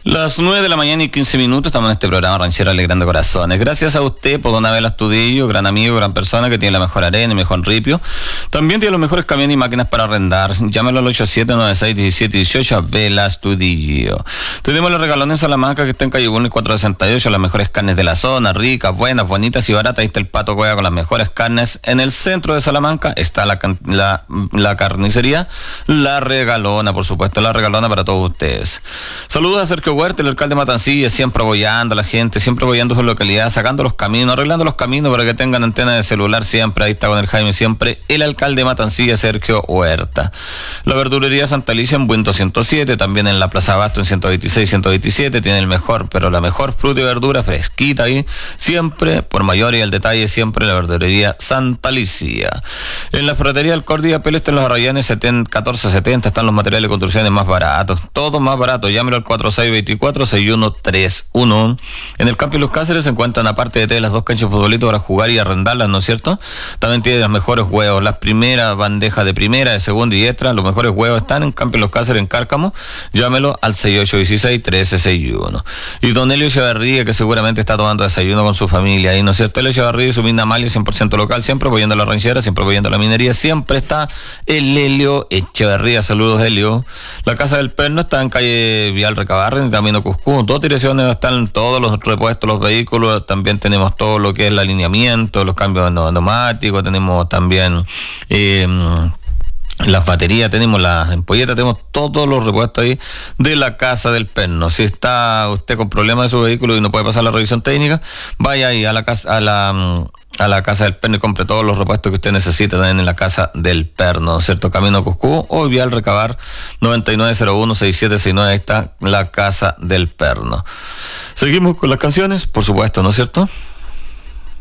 Las 9 de la mañana y 15 minutos, estamos en este programa Ranchero Alegrando Corazones. Gracias a usted por Don Abel Astudillo, gran amigo, gran persona que tiene la mejor arena y mejor ripio. También tiene los mejores camiones y máquinas para arrendar. Llámelo al 87961718 Abel Astudillo. Tenemos los regalones en Salamanca que está en calle 1 y 468, las mejores carnes de la zona, ricas, buenas, bonitas y baratas. Ahí está el Pato Cueva con las mejores carnes. En el centro de Salamanca está la carnicería La Regalona, por supuesto, La Regalona para todos ustedes. Saludos a Sergio Huerta, el alcalde de Matancilla, siempre apoyando a la gente, siempre apoyando su localidad, sacando los caminos, arreglando los caminos para que tengan antena de celular siempre. Ahí está con el Jaime siempre, el alcalde de Matancilla, Sergio Huerta. La verdulería Santa Alicia en Buen 207, también en la Plaza Abasto en 126, 127, tiene el mejor, pero la mejor fruta y verdura fresquita ahí, siempre, por mayor y el detalle, siempre la verdulería Santa Alicia. En la ferretería El Cordi y Apel está en los Arrayanes 1470, están los materiales de construcciones más baratos, todo más barato, llámelo al 4624-6131. En el Camping Los Cáceres se encuentran, aparte de las dos canchas de futbolito para jugar y arrendarlas, ¿no es cierto? También tiene los mejores huevos, las primeras bandejas de primera, de segunda y extra, los mejores huevos están en Camping Los Cáceres en Cárcamo, llámelo al 6816-1361. Y Don Helio Echeverría, que seguramente está tomando desayuno con su familia ahí, ¿no es cierto? Helio Echeverría y su Mina Amalia, 100% local, siempre apoyando a la ranchera, siempre apoyando a la minería, siempre está el Helio Echeverría. Saludos, Helio. La Casa del Perno está en calle Vial Recabarren, Camino Cuscú, dos direcciones están todos los repuestos, los vehículos, también tenemos todo lo que es el alineamiento, los cambios neumáticos, tenemos también las baterías, tenemos las empolletas, tenemos todos los repuestos ahí de la Casa del Perno. Si está usted con problemas de su vehículo y no puede pasar la revisión técnica, vaya ahí a la Casa del Perno y compre todos los repuestos que usted necesita también en la Casa del Perno, ¿cierto? Camino Cuscú o Vial Recabar 9901-6769, ahí está la Casa del Perno. Seguimos con las canciones, por supuesto, ¿no es cierto?